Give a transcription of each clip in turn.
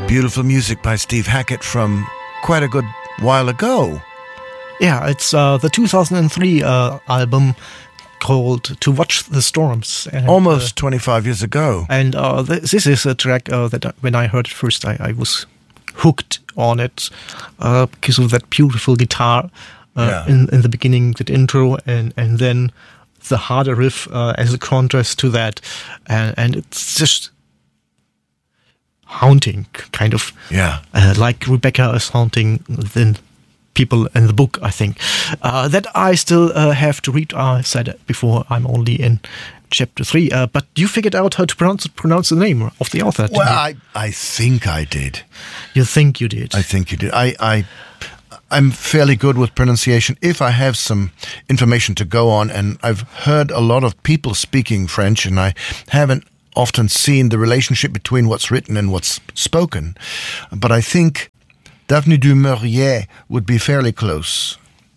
Beautiful music by Steve Hackett from quite a good while ago. Yeah, it's the 2003 album called To Watch the Storms. And, almost 25 years ago. And this is a track that when I heard it first, I was hooked on it because of that beautiful guitar in the beginning, that intro, and then the harder riff as a contrast to that. And it's just haunting, kind of. Yeah. Like Rebecca is haunting the people in the book, I think. That I still have to read. I said it before, I'm only in chapter 3. But you figured out how to pronounce the name of the author, didn't you? Well, I think I did. You think you did? I think you did. I'm fairly good with pronunciation if I have some information to go on, and I've heard a lot of people speaking French, and I haven't often seen the relationship between what's written and what's spoken. But I think Daphne du Maurier would be fairly close.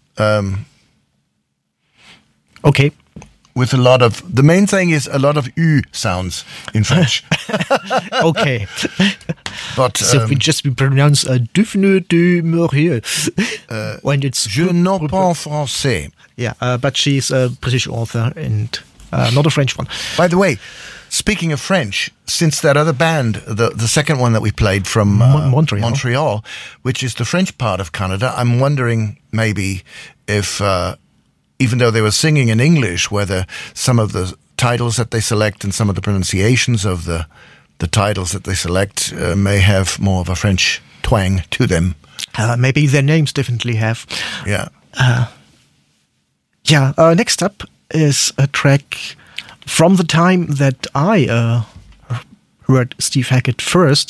Okay. With a lot of... The main thing is a lot of U sounds in French. Okay. But so we pronounce Daphne du Maurier. When it's Je n'en pas français. Yeah, but she's a British author and not a French one. By the way, speaking of French, since that other band, the second one that we played from Montreal, which is the French part of Canada, I'm wondering maybe if, even though they were singing in English, whether some of the titles that they select and some of the pronunciations of the titles that they select may have more of a French twang to them. Maybe their names definitely have. Yeah. Next up is a track from the time that I heard Steve Hackett first.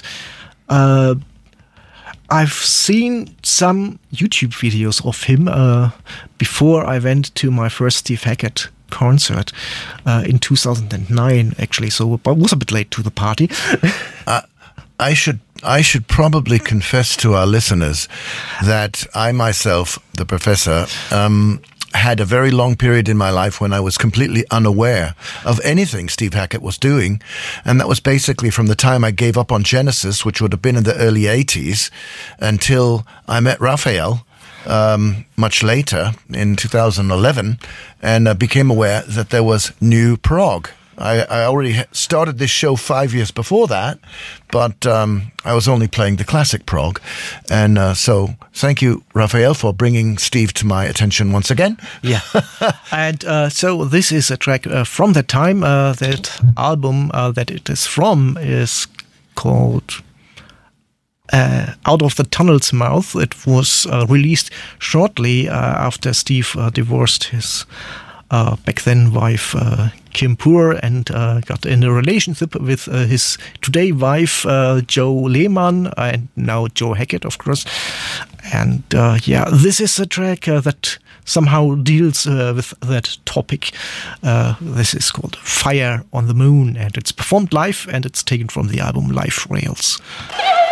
I've seen some YouTube videos of him before I went to my first Steve Hackett concert in 2009, actually, so I was a bit late to the party. I should probably confess to our listeners that I myself, the professor, had a very long period in my life when I was completely unaware of anything Steve Hackett was doing. And that was basically from the time I gave up on Genesis, which would have been in the early 80s, until I met Raphael much later in 2011 and became aware that there was new prog. I already started this show 5 years before that, but I was only playing the classic prog. And so thank you, Raphael, for bringing Steve to my attention once again. Yeah. And so this is a track from that time. That album that it is from is called Out of the Tunnel's Mouth. It was released shortly after Steve divorced his back then wife Kim Poor and got in a relationship with his today wife Jo Lehmann and now Joe Hackett, of course. And this is a track that somehow deals with that topic. This is called Fire on the Moon, and it's performed live, and it's taken from the album Life Rails.